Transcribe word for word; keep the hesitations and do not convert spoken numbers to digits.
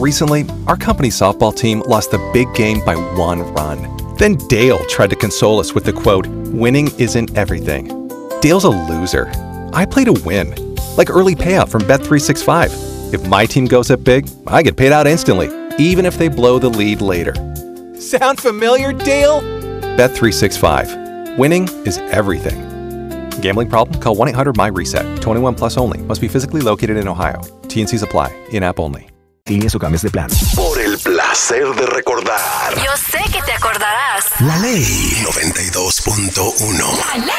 Recently, our company softball team lost the big game by one run. Then Dale tried to console us with the quote, "Winning isn't everything." Dale's a loser. I play to win. Like early payout from Bet three sixty-five. If my team goes up big, I get paid out instantly, even if they blow the lead later. Sound familiar, Dale? Bet three sixty-five. Winning is everything. Gambling problem? Call one eight hundred M Y reset. twenty-one plus only. Must be physically located in Ohio. T and C's apply. In-app only. Líneas o cambios de plan. Por el placer de recordar. Yo sé que te acordarás. La ley noventa y dos punto uno. La ley.